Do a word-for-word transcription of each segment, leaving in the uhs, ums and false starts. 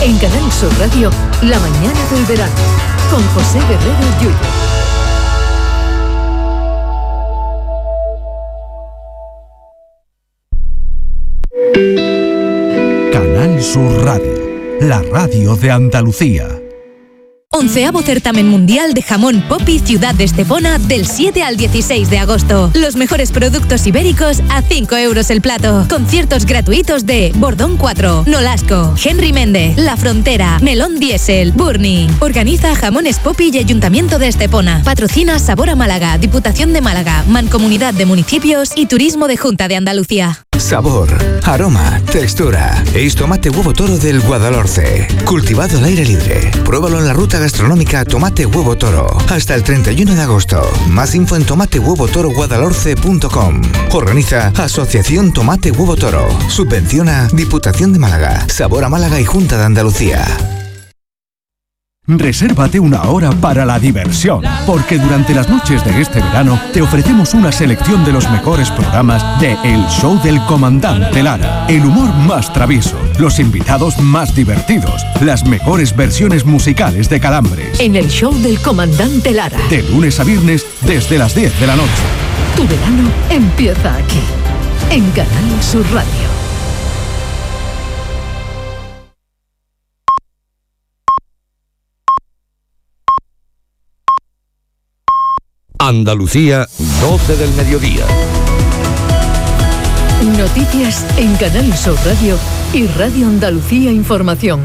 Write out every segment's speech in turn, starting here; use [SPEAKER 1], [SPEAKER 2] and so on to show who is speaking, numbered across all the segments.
[SPEAKER 1] En Canal Sur Radio, la mañana del verano, con José Guerrero Yuyo.
[SPEAKER 2] Canal Sur Radio, la radio de Andalucía.
[SPEAKER 3] Onceavo certamen mundial de jamón Popi Ciudad de Estepona del siete al dieciséis de agosto. Los mejores productos ibéricos a cinco euros el plato. Conciertos gratuitos de Bordón cuatro, Nolasco, Henry Méndez, La Frontera, Melón Diesel, Burni. Organiza Jamones Popi y Ayuntamiento de Estepona. Patrocina Sabor a Málaga, Diputación de Málaga, Mancomunidad de Municipios y Turismo de Junta de Andalucía.
[SPEAKER 4] Sabor, aroma, textura. Es tomate huevo toro del Guadalhorce. Cultivado al aire libre. Pruébalo en la ruta gastronómica Tomate Huevo Toro. Hasta el treinta y uno de agosto. Más info en tomate huevo toro guadalhorce punto com. Organiza Asociación Tomate Huevo Toro. Subvenciona Diputación de Málaga, Sabor a Málaga y Junta de Andalucía.
[SPEAKER 2] Resérvate una hora para la diversión, porque durante las noches de este verano te ofrecemos una selección de los mejores programas de El Show del Comandante Lara. El humor más travieso, los invitados más divertidos, las mejores versiones musicales de Calambres.
[SPEAKER 1] En El Show del Comandante Lara.
[SPEAKER 2] De lunes a viernes desde las diez de la noche.
[SPEAKER 1] Tu verano empieza aquí, en Canal Sur Radio.
[SPEAKER 5] Andalucía, doce del mediodía.
[SPEAKER 1] Noticias en Canal Sur Radio y Radio Andalucía Información.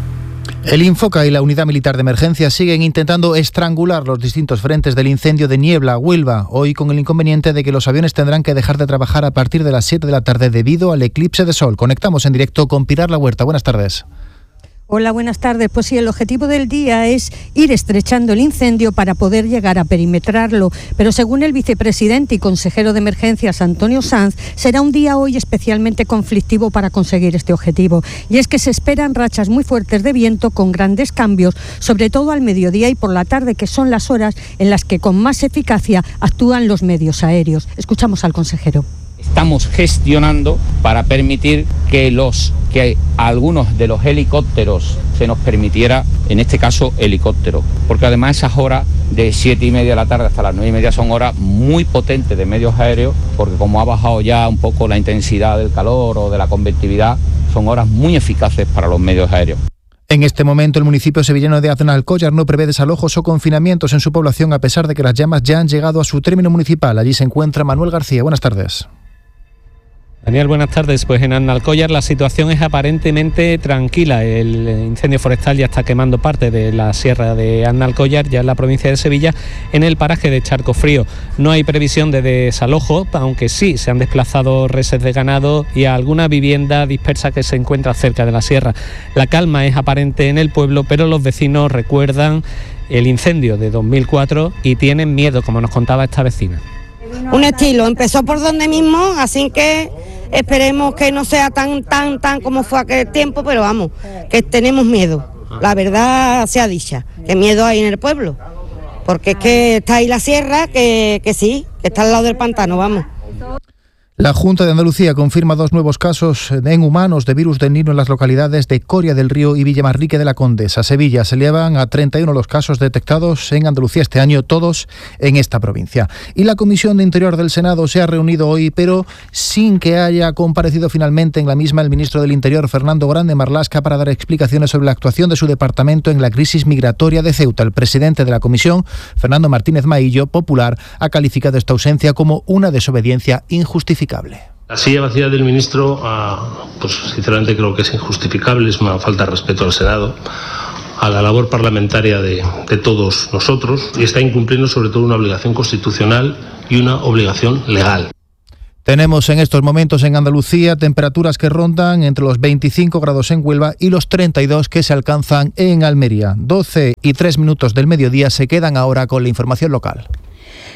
[SPEAKER 6] El Infoca y la Unidad Militar de Emergencia siguen intentando estrangular los distintos frentes del incendio de Niebla, Huelva, hoy con el inconveniente de que los aviones tendrán que dejar de trabajar a partir de las siete de la tarde debido al eclipse de sol. Conectamos en directo con Pilar La Huerta. Buenas tardes.
[SPEAKER 7] Hola, buenas tardes. Pues sí, el objetivo del día es ir estrechando el incendio para poder llegar a perimetrarlo. Pero según el vicepresidente y consejero de Emergencias, Antonio Sanz, será un día hoy especialmente conflictivo para conseguir este objetivo. Y es que se esperan rachas muy fuertes de viento con grandes cambios, sobre todo al mediodía y por la tarde, que son las horas en las que con más eficacia actúan los medios aéreos. Escuchamos al consejero.
[SPEAKER 8] Estamos gestionando para permitir que los que algunos de los helicópteros se nos permitiera, en este caso helicóptero, porque además esas horas de siete y media de la tarde hasta las nueve y media son horas muy potentes de medios aéreos, porque como ha bajado ya un poco la intensidad del calor o de la convectividad, son horas muy eficaces para los medios aéreos.
[SPEAKER 6] En este momento el municipio sevillano de Aznalcóllar no prevé desalojos o confinamientos en su población, a pesar de que las llamas ya han llegado a su término municipal. Allí se encuentra Manuel García. Buenas tardes.
[SPEAKER 9] Daniel, buenas tardes. Pues en Aznalcóllar la situación es aparentemente tranquila. El incendio forestal ya está quemando parte de la sierra de Aznalcóllar, ya en la provincia de Sevilla, en el paraje de Charco Frío. No hay previsión de desalojo, aunque sí se han desplazado reses de ganado y a alguna vivienda dispersa que se encuentra cerca de la sierra. La calma es aparente en el pueblo, pero los vecinos recuerdan el incendio de dos mil cuatro y tienen miedo, como nos contaba esta vecina.
[SPEAKER 10] Un estilo, empezó por donde mismo, así que esperemos que no sea tan, tan, tan como fue aquel tiempo, pero vamos, que tenemos miedo. La verdad sea dicha, que miedo hay en el pueblo, porque es que está ahí la sierra, que, que sí, que está al lado del pantano, vamos.
[SPEAKER 6] La Junta de Andalucía confirma dos nuevos casos en humanos de virus del Nilo en las localidades de Coria del Río y Villamarrique de la Condesa. Sevilla se elevan a treinta y uno los casos detectados en Andalucía este año, todos en esta provincia. Y la Comisión de Interior del Senado se ha reunido hoy, pero sin que haya comparecido finalmente en la misma el ministro del Interior, Fernando Grande Marlaska, para dar explicaciones sobre la actuación de su departamento en la crisis migratoria de Ceuta. El presidente de la Comisión, Fernando Martínez Maillo, popular, ha calificado esta ausencia como una desobediencia injustificable.
[SPEAKER 11] La silla vacía del ministro, pues sinceramente creo que es injustificable, es una falta de respeto al Senado, a la labor parlamentaria de, de todos nosotros, y está incumpliendo sobre todo una obligación constitucional y una obligación legal.
[SPEAKER 6] Tenemos en estos momentos en Andalucía temperaturas que rondan entre los veinticinco grados en Huelva y los treinta y dos que se alcanzan en Almería. doce y tres minutos del mediodía se quedan ahora con la información local.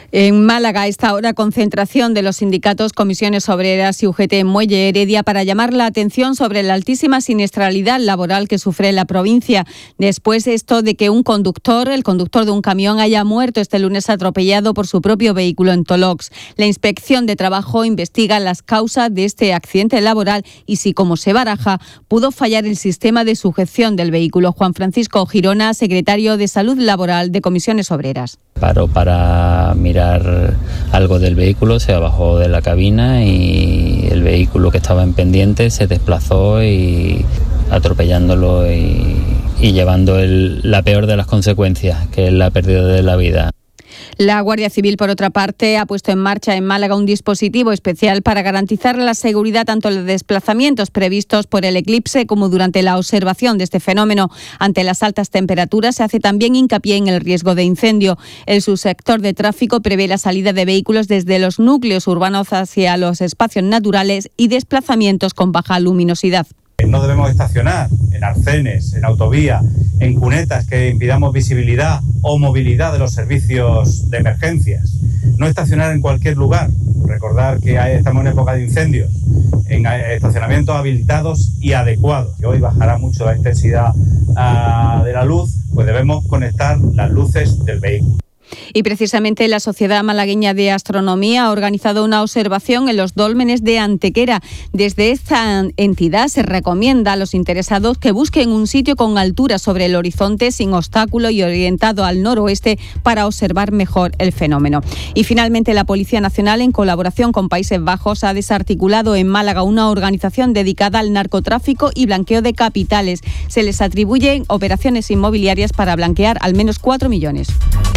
[SPEAKER 12] En Málaga, a esta hora, concentración de los sindicatos Comisiones Obreras y U G T en Muelle Heredia para llamar la atención sobre la altísima siniestralidad laboral que sufre la provincia. Después esto de que un conductor, el conductor de un camión, haya muerto este lunes atropellado por su propio vehículo en Tolox. La Inspección de Trabajo investiga las causas de este accidente laboral y si, como se baraja, pudo fallar el sistema de sujeción del vehículo. Juan Francisco Girona, secretario de Salud Laboral de Comisiones Obreras.
[SPEAKER 13] Paró para mirar algo del vehículo, se bajó de la cabina y el vehículo que estaba en pendiente se desplazó y atropellándolo y, y llevando el, la peor de las consecuencias, que es la pérdida de la vida.
[SPEAKER 12] La Guardia Civil, por otra parte, ha puesto en marcha en Málaga un dispositivo especial para garantizar la seguridad tanto en los desplazamientos previstos por el eclipse como durante la observación de este fenómeno. Ante las altas temperaturas se hace también hincapié en el riesgo de incendio. El subsector de tráfico prevé la salida de vehículos desde los núcleos urbanos hacia los espacios naturales y desplazamientos con baja luminosidad.
[SPEAKER 14] No debemos estacionar en arcenes, en autovía, en cunetas que impidamos visibilidad o movilidad de los servicios de emergencias. No estacionar en cualquier lugar. Recordar que estamos en época de incendios, en estacionamientos habilitados y adecuados. Y hoy bajará mucho la intensidad uh, de la luz, pues debemos conectar las luces del vehículo.
[SPEAKER 12] Y precisamente la Sociedad Malagueña de Astronomía ha organizado una observación en los dólmenes de Antequera. Desde esta entidad se recomienda a los interesados que busquen un sitio con altura sobre el horizonte, sin obstáculo y orientado al noroeste para observar mejor el fenómeno. Y finalmente la Policía Nacional, en colaboración con Países Bajos, ha desarticulado en Málaga una organización dedicada al narcotráfico y blanqueo de capitales. Se les atribuyen operaciones inmobiliarias para blanquear al menos cuatro millones.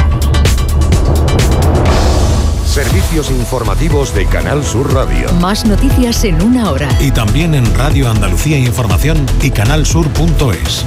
[SPEAKER 5] Servicios informativos de Canal Sur Radio.
[SPEAKER 1] Más noticias en una hora.
[SPEAKER 2] Y también en Radio Andalucía Información y canal sur punto es.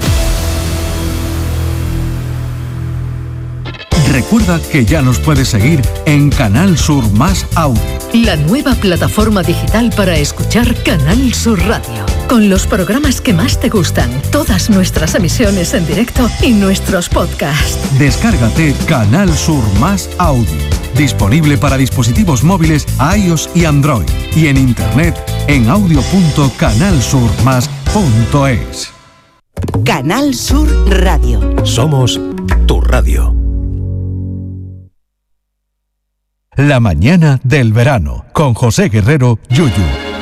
[SPEAKER 2] Recuerda que ya nos puedes seguir en Canal Sur Más Audio.
[SPEAKER 1] La nueva plataforma digital para escuchar Canal Sur Radio. Con los programas que más te gustan, todas nuestras emisiones en directo y nuestros podcasts.
[SPEAKER 2] Descárgate Canal Sur Más Audio. Disponible para dispositivos móviles iOS y Android. Y en internet en audio punto canal sur más punto es.
[SPEAKER 15] Canal Sur Radio.
[SPEAKER 5] Somos tu radio.
[SPEAKER 2] La mañana del verano con José Guerrero, Yuyu.